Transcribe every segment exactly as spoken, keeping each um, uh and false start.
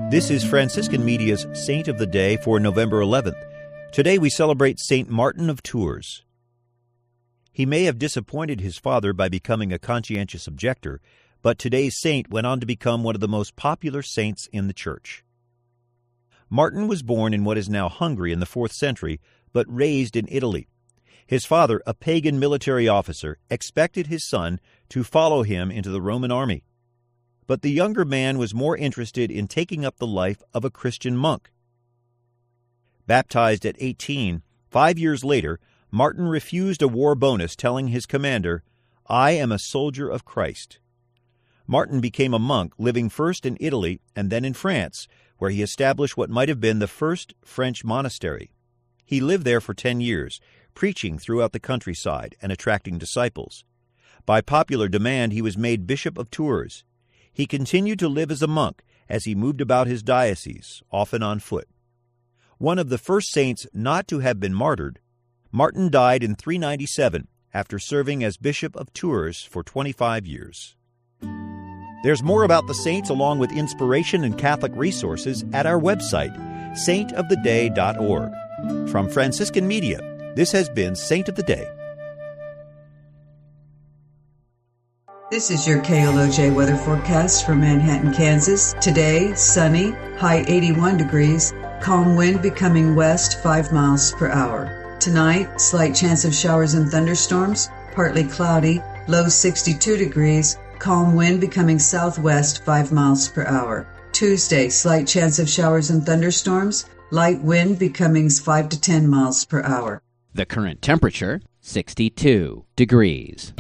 This is Franciscan Media's Saint of the Day for November eleventh. Today we celebrate Saint Martin of Tours. He may have disappointed his father by becoming a conscientious objector, but today's saint went on to become one of the most popular saints in the Church. Martin was born in what is now Hungary in the fourth century, but raised in Italy. His father, a pagan military officer, expected his son to follow him into the Roman army. But the younger man was more interested in taking up the life of a Christian monk. Baptized at eighteen, five years later, Martin refused a war bonus, telling his commander, "I am a soldier of Christ." Martin became a monk, living first in Italy and then in France, where he established what might have been the first French monastery. He lived there for ten years, preaching throughout the countryside and attracting disciples. By popular demand, he was made Bishop of Tours. He continued to live as a monk as he moved about his diocese, often on foot. One of the first saints not to have been martyred, Martin died in three ninety-seven after serving as Bishop of Tours for twenty-five years. There's more about the saints along with inspiration and Catholic resources at our website, saint of the day dot org. From Franciscan Media, this has been Saint of the Day. This is your K L O J weather forecast for Manhattan, Kansas. Today, sunny, high eighty-one degrees, calm wind becoming west five miles per hour. Tonight, slight chance of showers and thunderstorms, partly cloudy, low sixty-two degrees, calm wind becoming southwest five miles per hour. Tuesday, slight chance of showers and thunderstorms, light wind becoming five to ten miles per hour. The current temperature, sixty-two degrees.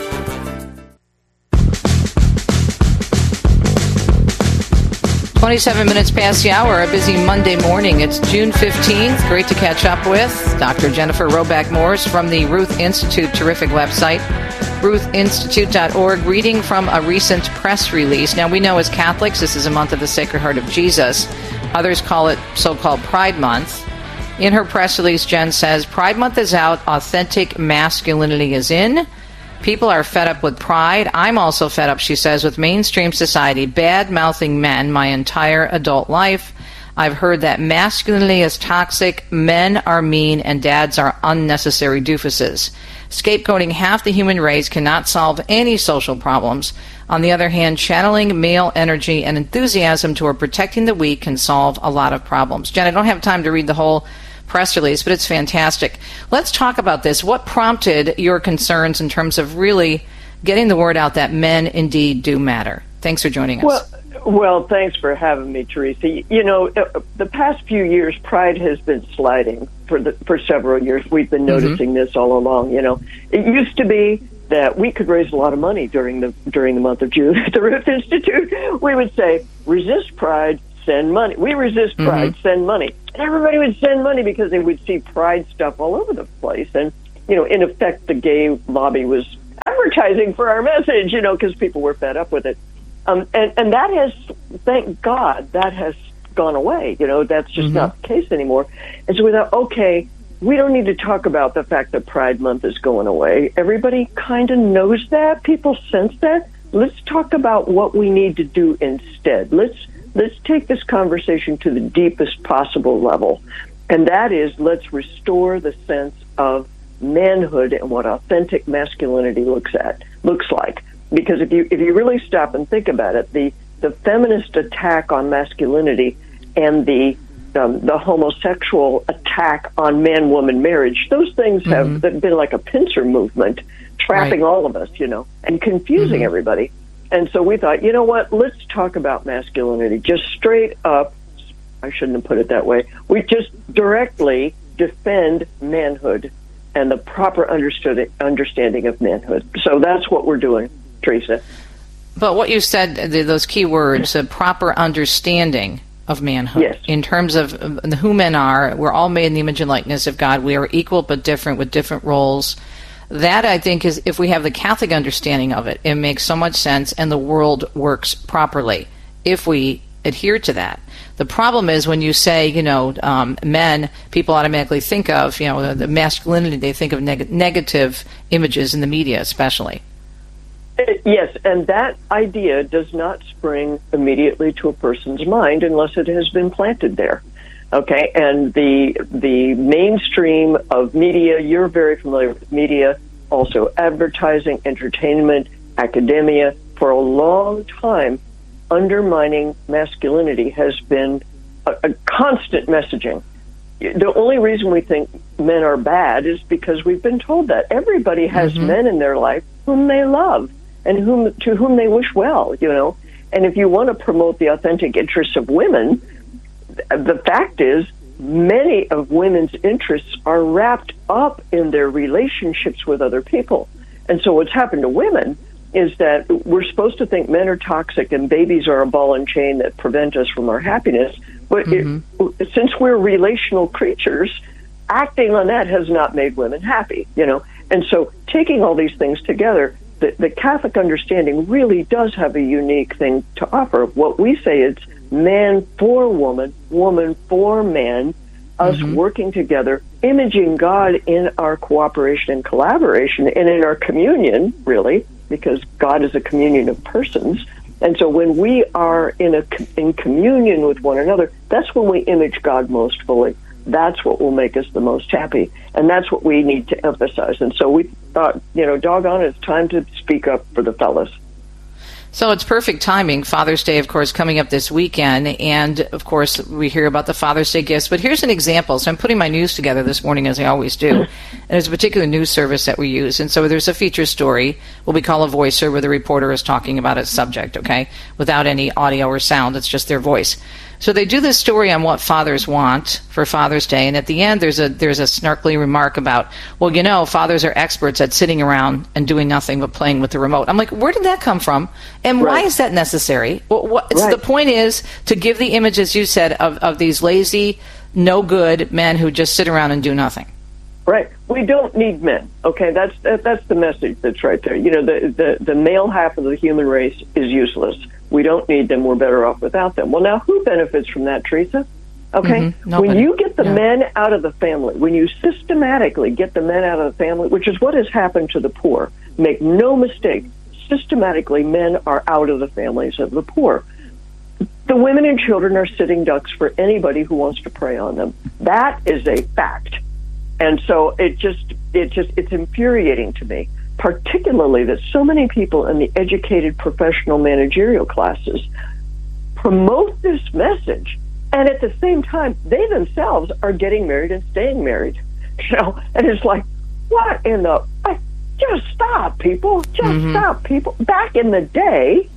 twenty-seven minutes past the hour, a busy Monday morning. It's June fifteenth. Great to catch up with Doctor Jennifer Roback-Morse from the Ruth Institute. Terrific website, ruth institute dot org. Reading from a recent press release. Now, we know as Catholics, this is a month of the Sacred Heart of Jesus. Others call it so-called Pride Month. In her press release, Jen says, Pride Month is out, authentic masculinity is in. People are fed up with pride. I'm also fed up, she says, with mainstream society bad-mouthing men my entire adult life. I've heard that masculinity is toxic, men are mean, and dads are unnecessary doofuses. Scapegoating half the human race cannot solve any social problems. On the other hand, channeling male energy and enthusiasm toward protecting the weak can solve a lot of problems. Jen, I don't have time to read the whole press release, but it's fantastic. Let's talk about this. What prompted your concerns in terms of really getting the word out that men indeed do matter? Thanks for joining us. Well, well, thanks for having me, Teresa. You know, the past few years, Pride has been sliding for the for several years. We've been noticing mm-hmm. this all along. You know, it used to be that we could raise a lot of money during the during the month of June at the Ruth Institute. We would say, resist Pride, send money. We resist Pride, mm-hmm. send money. And everybody would send money because they would see Pride stuff all over the place. And, you know, in effect, the gay lobby was advertising for our message, you know, because people were fed up with it. Um, and, and that has, thank God, that has gone away. You know, that's just mm-hmm. not the case anymore. And so we thought, okay, we don't need to talk about the fact that Pride Month is going away. Everybody kind of knows that. People sense that. Let's talk about what we need to do instead. Let's Let's take this conversation to the deepest possible level, and that is let's restore the sense of manhood and what authentic masculinity looks at looks like. Because if you if you really stop and think about it, the the feminist attack on masculinity and the um, the homosexual attack on man-woman marriage, those things have mm-hmm. been like a pincer movement, trapping right. all of us, you know, and confusing mm-hmm. everybody. And so we thought, you know what, let's talk about masculinity just straight up. I shouldn't have put it that way. We just directly defend manhood and the proper understood, understanding of manhood. So that's what we're doing, Teresa. But what you said, those key words, a proper understanding of manhood. Yes. In terms of who men are, we're all made in the image and likeness of God. We are equal but different with different roles. That, I think, is if we have the Catholic understanding of it, it makes so much sense, and the world works properly if we adhere to that. The problem is when you say, you know, um, men, people automatically think of, you know, the masculinity, they think of neg- negative images in the media especially. Yes, and that idea does not spring immediately to a person's mind unless it has been planted there. Okay, and the the mainstream of media, you're very familiar with media, also advertising, entertainment, academia, for a long time, undermining masculinity has been a, a constant messaging. The only reason we think men are bad is because we've been told that. Everybody has mm-hmm. men in their life whom they love and whom to whom they wish well, you know. And if you want to promote the authentic interests of women, the fact is many of women's interests are wrapped up in their relationships with other people. And so what's happened to women is that we're supposed to think men are toxic and babies are a ball and chain that prevent us from our happiness. But mm-hmm. it, since we're relational creatures, acting on that has not made women happy, you know. And so taking all these things together, the, the Catholic understanding really does have a unique thing to offer. What we say is man for woman, woman for man, us mm-hmm. working together, imaging God in our cooperation and collaboration and in our communion, really, because God is a communion of persons. And so when we are in a in communion with one another, that's when we image God most fully. That's what will make us the most happy. And that's what we need to emphasize. And so we thought, you know, doggone, it's time to speak up for the fellas. So it's perfect timing. Father's Day, of course, coming up this weekend. And, of course, we hear about the Father's Day gifts. But here's an example. So I'm putting my news together this morning, as I always do. And there's a particular news service that we use. And so there's a feature story, what we call a voicer, where the reporter is talking about a subject, okay, without any audio or sound. It's just their voice. So they do this story on what fathers want for Father's Day, and at the end there's a there's a snarkly remark about, well, you know, fathers are experts at sitting around and doing nothing but playing with the remote. I'm like, where did that come from, and right. why is that necessary? Well, what, right. The point is to give the image, as you said, of, of these lazy, no good men who just sit around and do nothing. Right. We don't need men. Okay, that's that, that's the message that's right there. You know, the, the, the male half of the human race is useless. We don't need them. We're better off without them. Well, now, who benefits from that, Teresa? Okay, mm-hmm. when you get the yeah. men out of the family, when you systematically get the men out of the family, which is what has happened to the poor, make no mistake, systematically men are out of the families of the poor. The women and children are sitting ducks for anybody who wants to prey on them. That is a fact. And so it just, it just, it's infuriating to me, particularly that so many people in the educated professional managerial classes promote this message, and at the same time, they themselves are getting married and staying married. You know, and it's like, what in the, like, just stop, people, just mm-hmm. stop, people. Back in the day,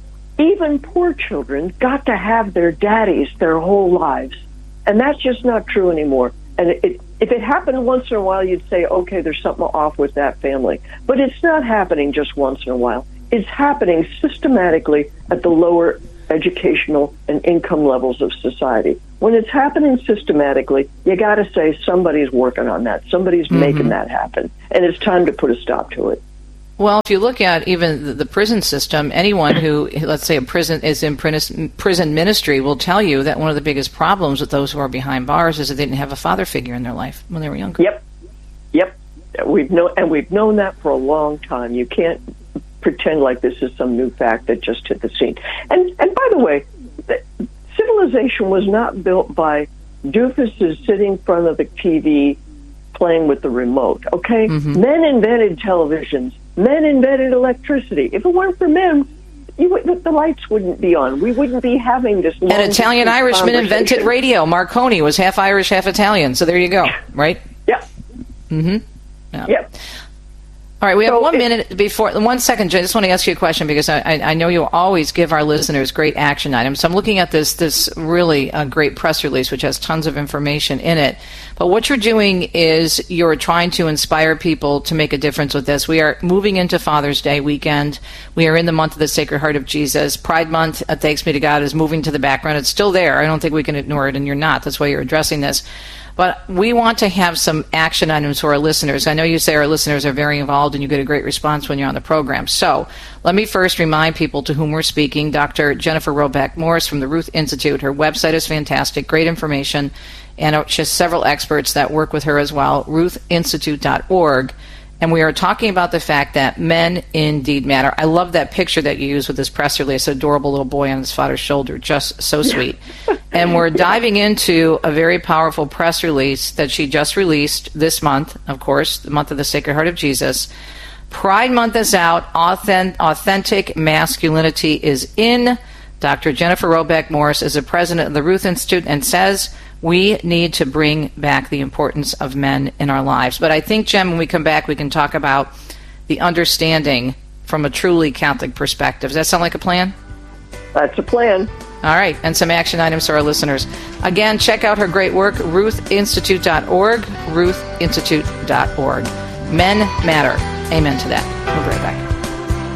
even poor children got to have their daddies their whole lives, and that's just not true anymore. And it, it if it happened once in a while, you'd say, okay, there's something off with that family. But it's not happening just once in a while. It's happening systematically at the lower educational and income levels of society. When it's happening systematically, you got to say somebody's working on that. Somebody's mm-hmm. making that happen. And it's time to put a stop to it. Well, if you look at even the prison system, anyone who, let's say, a prison is in prison ministry will tell you that one of the biggest problems with those who are behind bars is that they didn't have a father figure in their life when they were younger. Yep, yep. We've known, and we've known that for a long time. You can't pretend like this is some new fact that just hit the scene. And and by the way, civilization was not built by doofuses sitting in front of the T V playing with the remote. Okay, mm-hmm. Men invented televisions. Men invented electricity. If it weren't for men, you would, the lights wouldn't be on. We wouldn't be having this long An Italian Irishman invented radio. Marconi was half Irish, half Italian. So there you go, right? Yeah. Mm-hmm. Yeah. Yep. All right, we have so one it, minute before, one second, Jay, I just want to ask you a question because I, I know you always give our listeners great action items. So I'm looking at this this really uh, great press release, which has tons of information in it. But what you're doing is you're trying to inspire people to make a difference with this. We are moving into Father's Day weekend. We are in the month of the Sacred Heart of Jesus. Pride Month, uh, thanks be to God, is moving to the background. It's still there. I don't think we can ignore it, and you're not. That's why you're addressing this. But we want to have some action items for our listeners. I know you say our listeners are very involved and you get a great response when you're on the program. So let me first remind people to whom we're speaking. Doctor Jennifer Roback Morris from the Ruth Institute. Her website is fantastic, great information, and she has several experts that work with her as well, ruth institute dot org. And we are talking about the fact that men indeed matter. I love that picture that you use with this press release, adorable little boy on his father's shoulder. Just so sweet. And we're diving into a very powerful press release that she just released this month, of course, the month of the Sacred Heart of Jesus. Pride Month is out. Authentic masculinity is in. Doctor Jennifer Roback Morris is the president of the Ruth Institute and says we need to bring back the importance of men in our lives. But I think, Jen, when we come back, we can talk about the understanding from a truly Catholic perspective. Does that sound like a plan? That's a plan. All right, and some action items for our listeners. Again, check out her great work, ruth institute dot org, ruth institute dot org. Men matter. Amen to that. We'll be right back.